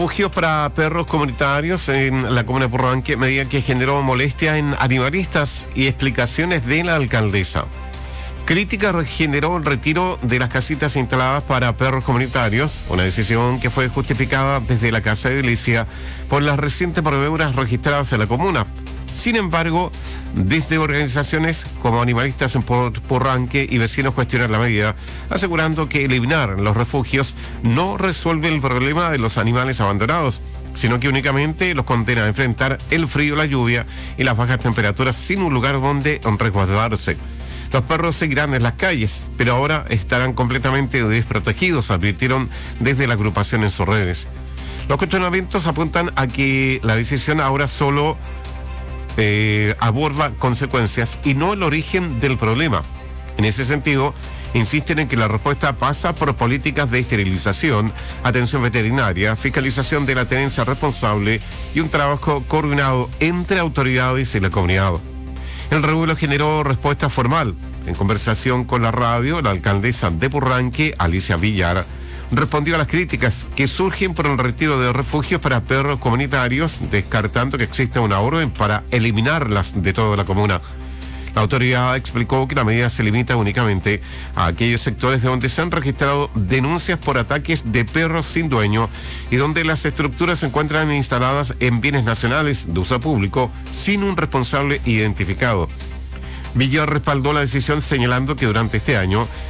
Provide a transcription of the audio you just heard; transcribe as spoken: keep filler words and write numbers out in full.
Refugios para perros comunitarios en la comuna de Purranque, medida que generó molestia en animalistas y explicaciones de la alcaldesa. Crítica generó el retiro de las casitas instaladas para perros comunitarios, una decisión que fue justificada desde la Casa de Iglesia por las recientes proveeduras registradas en la comuna. Sin embargo, desde organizaciones como Animalistas en Purranque y vecinos cuestionan la medida, asegurando que eliminar los refugios no resuelve el problema de los animales abandonados, sino que únicamente los condena a enfrentar el frío, la lluvia y las bajas temperaturas sin un lugar donde resguardarse. Los perros seguirán en las calles, pero ahora estarán completamente desprotegidos, advirtieron desde la agrupación en sus redes. Los cuestionamientos apuntan a que la decisión ahora solo Eh, aborda consecuencias y no el origen del problema. En ese sentido, insisten en que la respuesta pasa por políticas de esterilización, atención veterinaria, fiscalización de la tenencia responsable y un trabajo coordinado entre autoridades y la comunidad. El revuelo generó respuesta formal. En conversación con la radio, la alcaldesa de Purranque, Alicia Villar, respondió a las críticas que surgen por el retiro de refugios para perros comunitarios, descartando que exista una orden para eliminarlas de toda la comuna. La autoridad explicó que la medida se limita únicamente a aquellos sectores de donde se han registrado denuncias por ataques de perros sin dueño y donde las estructuras se encuentran instaladas en bienes nacionales de uso público sin un responsable identificado. Villar respaldó la decisión señalando que durante este año